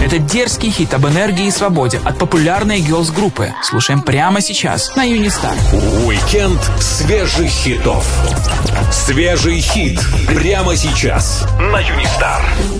Это дерзкий хит об энергии и свободе от популярной герлс-группы. Слушаем прямо сейчас на Юнистар. Уикенд свежих хитов. Свежий хит прямо сейчас на Юнистар.